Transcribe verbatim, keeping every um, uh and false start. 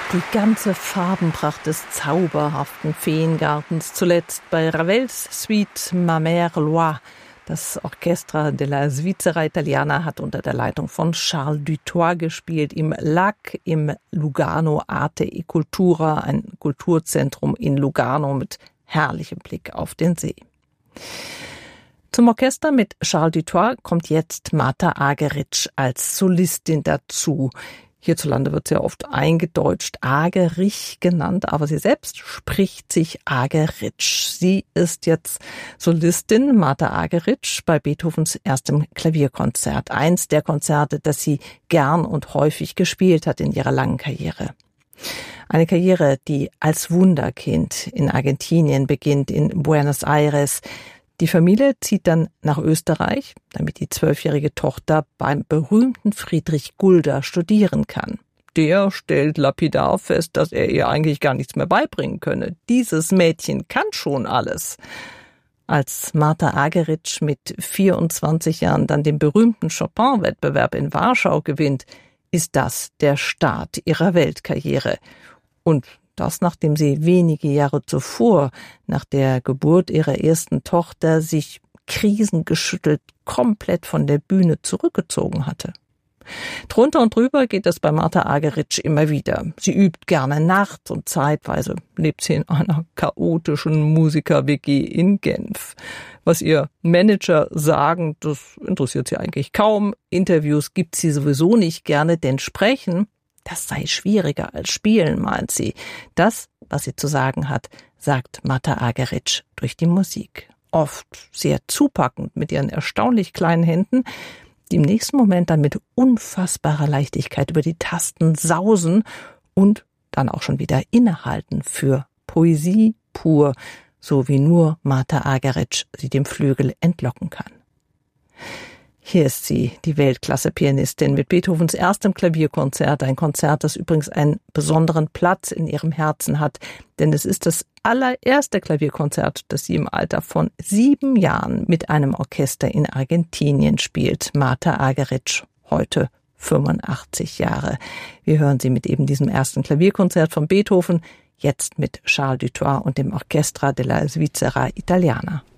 Die ganze Farbenpracht des zauberhaften Feengartens, zuletzt bei Ravels Suite Ma Mère Loire. Das Orchestra della Svizzera Italiana hat unter der Leitung von Charles Dutoit gespielt im L A C, im Lugano Arte e Cultura, ein Kulturzentrum in Lugano mit herrlichem Blick auf den See. Zum Orchester mit Charles Dutoit kommt jetzt Marta Argerich als Solistin dazu. Hierzulande wird sie ja oft eingedeutscht Argerich genannt, aber sie selbst spricht sich Argerich. Sie ist jetzt Solistin, Marta Argerich, bei Beethovens erstem Klavierkonzert. Eins der Konzerte, das sie gern und häufig gespielt hat in ihrer langen Karriere. Eine Karriere, die als Wunderkind in Argentinien beginnt, in Buenos Aires. Die Familie zieht dann nach Österreich, damit die zwölfjährige Tochter beim berühmten Friedrich Gulda studieren kann. Der stellt lapidar fest, dass er ihr eigentlich gar nichts mehr beibringen könne. Dieses Mädchen kann schon alles. Als Marta Argerich mit vierundzwanzig Jahren dann den berühmten Chopin-Wettbewerb in Warschau gewinnt, ist das der Start ihrer Weltkarriere. Und das, nachdem sie wenige Jahre zuvor, nach der Geburt ihrer ersten Tochter, sich krisengeschüttelt komplett von der Bühne zurückgezogen hatte. Drunter und drüber geht es bei Marta Argerich immer wieder. Sie übt gerne nachts und zeitweise lebt sie in einer chaotischen Musiker-W G in Genf. Was ihr Manager sagen, das interessiert sie eigentlich kaum. Interviews gibt sie sowieso nicht gerne, denn sprechen, das sei schwieriger als spielen, meint sie. Das, was sie zu sagen hat, sagt Marta Argerich durch die Musik. Oft sehr zupackend mit ihren erstaunlich kleinen Händen, die im nächsten Moment dann mit unfassbarer Leichtigkeit über die Tasten sausen und dann auch schon wieder innehalten für Poesie pur, so wie nur Marta Argerich sie dem Flügel entlocken kann. Hier ist sie, die Weltklasse-Pianistin mit Beethovens erstem Klavierkonzert, ein Konzert, das übrigens einen besonderen Platz in ihrem Herzen hat, denn es ist das allererste Klavierkonzert, das sie im Alter von sieben Jahren mit einem Orchester in Argentinien spielt. Marta Argerich, heute fünfundachtzig Jahre. Wir hören sie mit eben diesem ersten Klavierkonzert von Beethoven, jetzt mit Charles Dutoit und dem Orchestra della Svizzera Italiana.